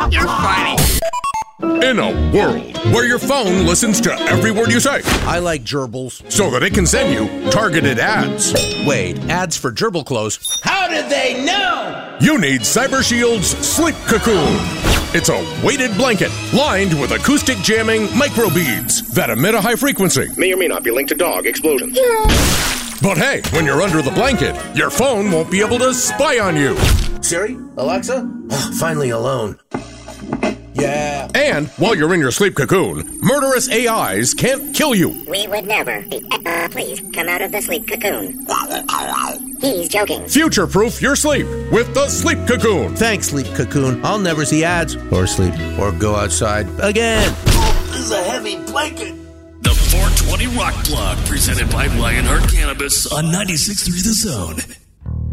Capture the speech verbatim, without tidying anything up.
You're funny. In a world where your phone listens to every word you say, I like gerbils. so that it can send you targeted ads, Wait, ads for gerbil clothes. How did they know? you need CyberShield's Sleep Cocoon. It's a weighted blanket lined with acoustic jamming microbeads that emit a high frequency. May or may not be linked to dog explosion. But hey, when you're under the blanket, your phone won't be able to spy on you. Siri? Alexa? Oh, finally alone. Yeah. And while you're in your sleep cocoon, murderous A Is can't kill you. We would never. Uh, please, come out of the sleep cocoon. He's joking. Future-proof your sleep with the Sleep Cocoon. Thanks, Sleep Cocoon. I'll never see ads or sleep or go outside again. This is a heavy blanket. The four twenty Rock Blog, presented by Lionheart Cannabis on ninety-six point three The Zone.